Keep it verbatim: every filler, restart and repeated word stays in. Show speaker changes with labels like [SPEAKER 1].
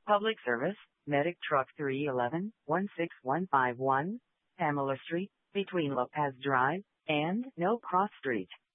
[SPEAKER 1] Public Service, Medic Truck three one one, one six one five one, Pamela Street, between Lopez Drive and No Cross Street.